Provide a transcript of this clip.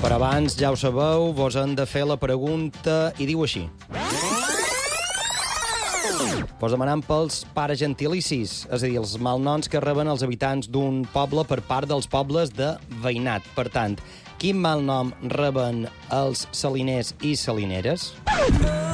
Però abans, ja ho sabeu, vos hem de fer la pregunta i diu així. Vos demanem pels pares gentilicis, és a dir, els malnoms que reben els habitants d'un poble per part dels pobles de veïnat. Per tant, quin malnom reben els saliners i salineres?